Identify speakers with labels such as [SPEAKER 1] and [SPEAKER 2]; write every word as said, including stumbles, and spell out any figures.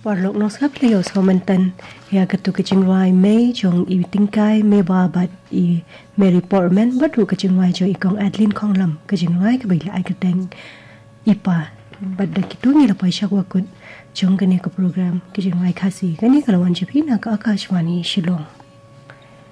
[SPEAKER 1] Warlock nos kaplios homentan ya ketu kecingwai mei jong i tingkai me babat i me reportment badu kecingwai jo ikong adlin konglam kecingwai ke bila ai keteng ipa badda kitu ni la paisha wakut jong kene ke program kecingwai khasi kani kalawan jepina ka Akashwani Shillong.